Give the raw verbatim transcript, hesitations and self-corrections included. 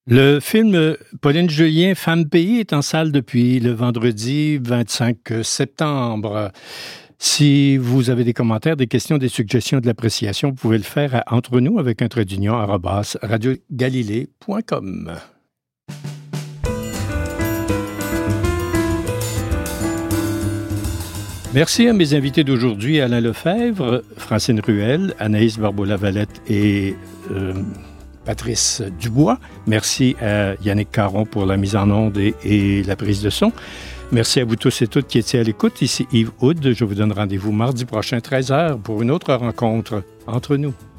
Le film Pauline Julien, Femme pays, est en salle depuis le vendredi vingt-cinq septembre. Si vous avez des commentaires, des questions, des suggestions, de l'appréciation, vous pouvez le faire à entre nous avec un trait d'union arobase radio galilée point com. Merci à mes invités d'aujourd'hui, Alain Lefebvre, Francine Ruel, Anaïs Barbeau-Lavalette et euh, Patrice Dubois. Merci à Yannick Caron pour la mise en onde et, et la prise de son. Merci à vous tous et toutes qui étiez à l'écoute. Ici Yves Houd. Je vous donne rendez-vous mardi prochain, treize heures, pour une autre rencontre entre nous.